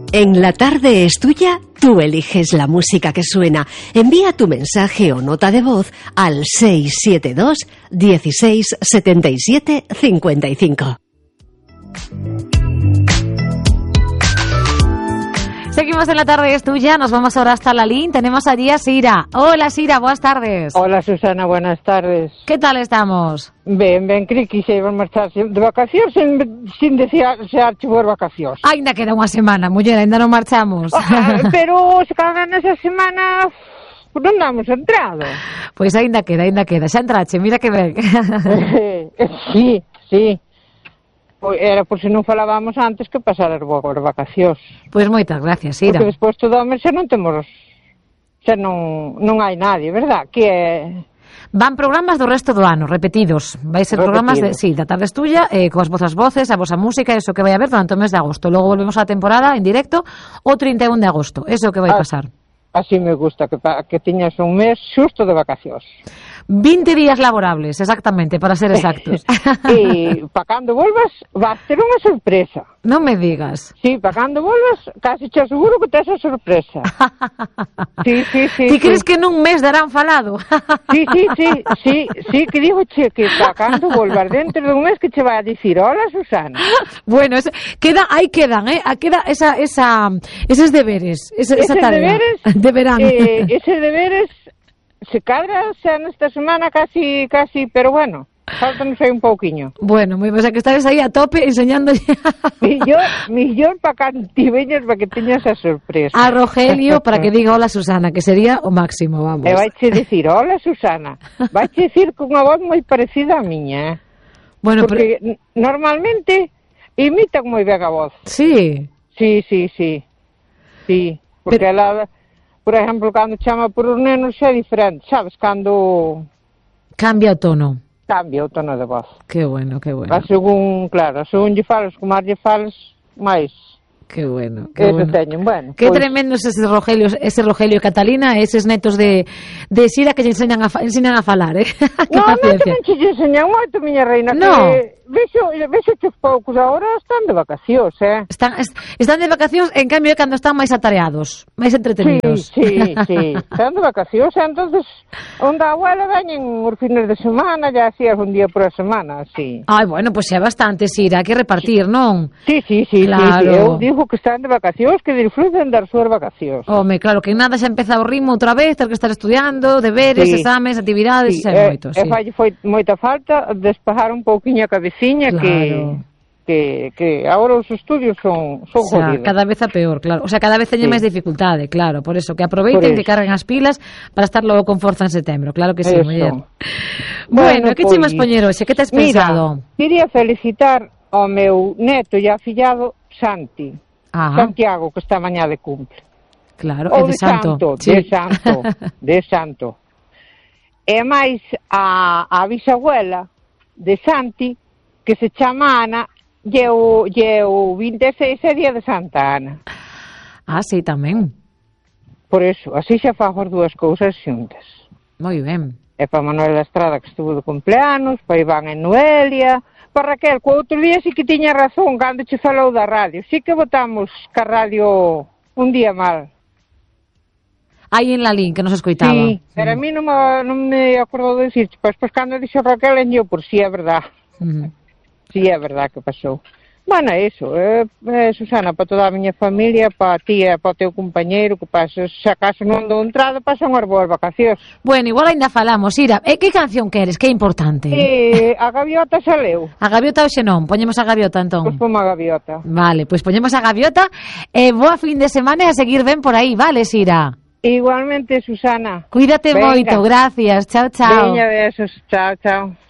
En la tarde es tuya, tú eliges la música que suena. Envía tu mensaje o nota de voz al 672 16 77 55. Seguimos en La tarde es tuya, nos vamos ahora hasta Lalín. Tenemos allí a Sira. Hola Sira, buenas tardes. Hola Susana, buenas tardes. ¿Qué tal estamos? Ben, creí que se iban a marchar de vacacións sin desear chuvor vacacións. Ainda queda unha semana, muller, ainda non marchamos. Pero se cagan nesa semana non damos entrado. Pois ainda queda. Xa entrache, mira que ben. Sí. Era por se non falábamos antes que pasar as vacacións. Pois moitas gracias, Sira. Porque despois todo o mes xa non temos... Xa non hai nadie, verdad? Que é... Van programas do resto do ano, repetidos. Vai ser programas da tarde es tuya, coas vosas voces, a vosa música, eso que vai haber durante o mes de agosto. Logo volvemos á temporada en directo o 31 de agosto. Eso que vai pasar. Así me gusta, que tiñas un mes xusto de vacacións. 20 días laborables, exactamente, para ser exactos. E para cando volvas, vas ter unha sorpresa. Non me digas. Sí, para cando volvas, casi te aseguro que tes a sorpresa. Sí. Ti crees que nun mes darán falado? Sí, que digo che, que para cando volvas dentro dun mes que che vai a dicir, hola Susana. Bueno, quedan, queda eses deberes, esa tarea de verán. Eses deberes se cadra xa nesta semana casi, pero bueno, faltanos aí un pouquiño. Bueno, moi ben, que estades aí a tope enseñándolle. Millón para cantiveños para que teñas a sorpresa. A Rogelio para que diga hola Susana, que sería o máximo, vamos. E vaiche dicir hola Susana. Vaiche dicir con unha voz moi parecida á miña. Bueno, porque normalmente imitan moi ben a voz. Sí. Sí, porque ela... Por exemplo, cando chama por os nenos é diferente, sabes? Cando... Cambia o tono. Cambia o tono de voz. Que bueno. Según lle falas, como máis lle falas, máis... Que bueno. Teñen, bueno. Que tremendos ese Rogelio e Catalina, eses netos de Sira que lle enseñan a falar, Que paciencia. Non che enseñan moito, miña reina, que vexo que poucos agora están de vacacións, Están de vacacións, en cambio, cando están máis atareados, máis entretenidos. Sí, están de vacacións, entonces, onde a abuela veñen os fines de semana, ya así un día por a semana, así. Ai, bueno, pois é bastante, Sira, hai que repartir, non? Sí, claro. Eu digo que están de vacacións, que disfruten das súas vacacións. Home, claro, que nada xa empeza o ritmo outra vez, ter que estar estudiando, deberes, exames, actividades, moito, sí. E foi moita falta despejar un pouquiño a cabeciña, claro. que agora os estudios son jodidos. Cada vez a peor, claro. O sea, cada vez teñen máis dificultade, claro. Por eso, que aproveiten, que carguen as pilas para estar logo con forza en setembro. Claro que sí, muller. Bueno, que che imos poñer hoxe? Que tes pensado? Mira, quería felicitar ao meu neto e afillado Santi. Santiago, que está mañá de cumple. Claro, é de santo. De santo. E máis a bisabuela de Santi, que se chama Ana, e o 26 é día de Santa Ana. Sí, tamén. Por eso, así xa fago as dúas cousas xuntas. Moi ben. E para Manuel Estrada, que estuvo de cumpleanos, para Iván e Noelia, para Raquel, que outro día sí que tiña razón cando che falou da radio. Sí que votamos ca radio un día mal. Aí en Lalín, que nos escoitaba. Sí, pero a mí non me acordo de dicir, pois cando dixo Raquel, en por si é verdad. Sí, é verdad que pasou. Bueno, eso, Susana, para toda a miña familia, para ti e para o teu compañeiro, que pases, se acaso non dou entrada, pasan unhas boas vacacións. Bueno, igual ainda falamos, Ira. Que canción queres? Que é importante? A Gaviota xa leu. A Gaviota hoxe non, poñemos a Gaviota entón. Pois pomo a Gaviota. Vale, pois poñemos a Gaviota e boa fin de semana e a seguir ben por aí, vale, Sira? Igualmente, Susana. Cuídate moito, gracias, chao. Veña, besos, chao.